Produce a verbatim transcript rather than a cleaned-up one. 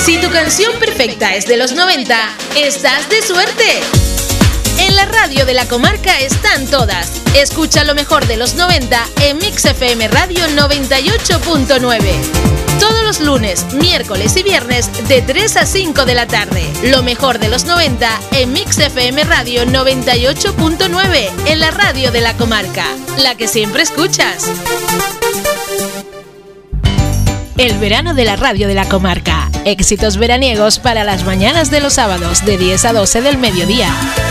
Si tu canción perfecta es de los noventa, estás de suerte. En la radio de la comarca están todas. Escucha lo mejor de los noventa en Mix F M Radio noventa y ocho punto nueve. Todos los lunes, miércoles y viernes de tres a cinco de la tarde. Lo mejor de los noventa en Mix F M Radio noventa y ocho punto nueve, en la radio de la comarca, la que siempre escuchas. El verano de la radio de la comarca. Éxitos veraniegos para las mañanas de los sábados de diez a doce del mediodía.